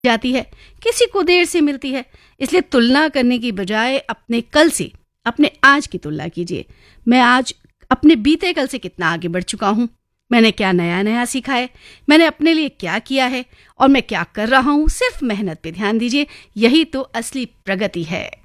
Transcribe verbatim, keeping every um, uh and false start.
जाती है, किसी को देर से मिलती है। इसलिए तुलना करने की बजाय अपने कल से अपने आज की तुलना कीजिए। मैं आज अपने बीते कल से कितना आगे बढ़ चुका हूँ, मैंने क्या नया नया सीखा है, मैंने अपने लिए क्या किया है और मैं क्या कर रहा हूँ। सिर्फ मेहनत पे ध्यान दीजिए, यही तो असली प्रगति है।